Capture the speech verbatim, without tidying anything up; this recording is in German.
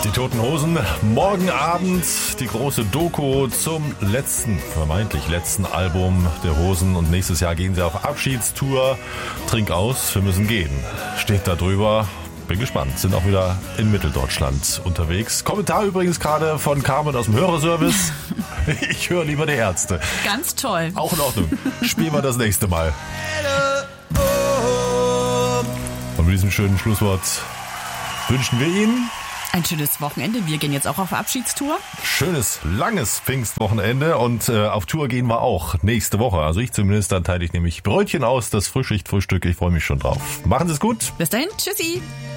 Die Toten Hosen, morgen Abend die große Doku zum letzten, vermeintlich letzten Album der Hosen. Und nächstes Jahr gehen sie auf Abschiedstour. Trink aus, wir müssen gehen. Steht da drüber. Bin gespannt. Sind auch wieder in Mitteldeutschland unterwegs. Kommentar übrigens gerade von Carmen aus dem Hörerservice. Ich höre lieber die Ärzte. Ganz toll. Auch in Ordnung. Spielen wir das nächste Mal. Und mit diesem schönen Schlusswort wünschen wir Ihnen ein schönes Wochenende. Wir gehen jetzt auch auf Abschiedstour. Schönes, langes Pfingstwochenende und äh, auf Tour gehen wir auch nächste Woche. Also ich zumindest, dann teile ich nämlich Brötchen aus, das Frühschichtfrühstück. Ich freue mich schon drauf. Machen Sie es gut. Bis dahin. Tschüssi.